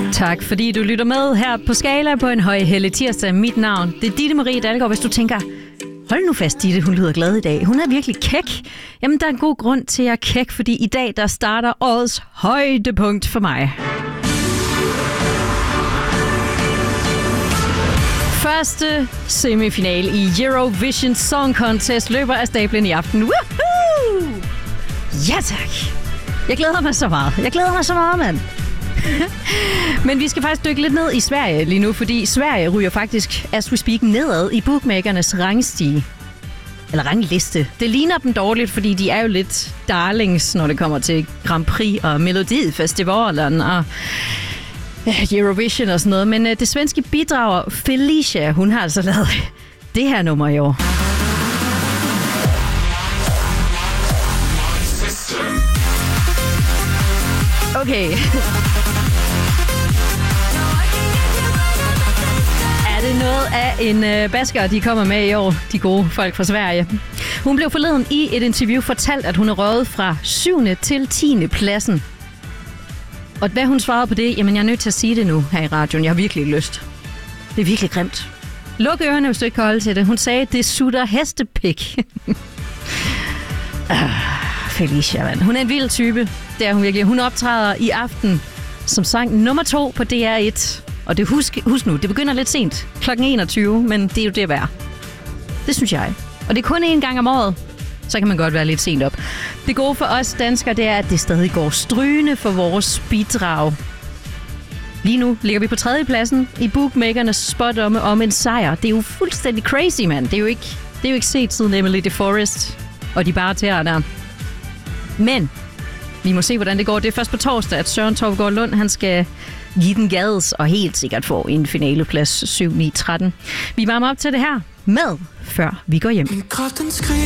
Tak, fordi du lytter med her på Skala på en højhellig tirsdag. Mit navn, det er Ditte Marie Dalgaard. Hvis du tænker, hold nu fast, Ditte, hun lyder glad i dag. Hun er virkelig kæk. Jamen, der er en god grund til at kæk, fordi i dag, der starter årets højdepunkt for mig. Første semifinal i Eurovision Song Contest løber af stablen i aften. Woohoo! Ja, tak. Jeg glæder mig så meget. Mand. Men vi skal faktisk dykke lidt ned i Sverige lige nu, fordi Sverige ryger faktisk, as we speak, nedad i bookmakernes rangstige. Eller rangliste. Det ligner dem dårligt, fordi de er jo lidt darlings, når det kommer til Grand Prix og Melodifestivalen og Eurovision og sådan noget. Men det svenske bidrager Felicia, hun har altså lavet det her nummer i år. Okay. Er det noget af en basker, de kommer med i år, de gode folk fra Sverige? Hun blev forleden i et interview fortalt, at hun er røget fra 7. til 10. pladsen. Og hvad hun svarede på det, jamen jeg er nødt til at sige det nu her i radioen. Jeg har virkelig lyst. Det er virkelig grimt. Luk ørerne, hvis du ikke kan holde til det. Hun sagde, det sutter hestepik. Felicia, mand. Hun er en vild type. Det er hun virkelig. Hun optræder i aften som sang nummer 2 på DR1. Og det husk nu, det begynder lidt sent. Klokken 21, men det er jo det værd. Det synes jeg. Og det er kun én gang om året. Så kan man godt være lidt sent op. Det gode for os danskere, det er, at det stadig går strygende for vores bidrag. Lige nu ligger vi på 3. pladsen i bookmakernes spådomme om en sejr. Det er jo fuldstændig crazy, mand. Det er jo ikke set siden Emily DeForest og de bare tæer der. Men vi må se, hvordan det går. Det er først på torsdag, at Søren Tovgaard Lund, han skal give den gades og helt sikkert få en finaleplads 7-9-13. Vi varmer op til det her med, før vi går hjem.